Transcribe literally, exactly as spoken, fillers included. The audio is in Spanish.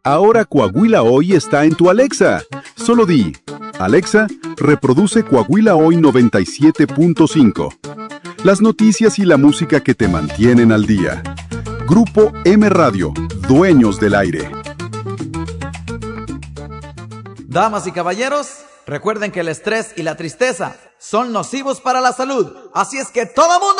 Ahora Coahuila Hoy está en tu Alexa. Solo di, Alexa, reproduce Coahuila Hoy noventa y siete punto cinco. Las noticias y la música que te mantienen al día. Grupo M Radio, dueños del aire. Damas y caballeros, recuerden que el estrés y la tristeza son nocivos para la salud. Así es que todo mundo...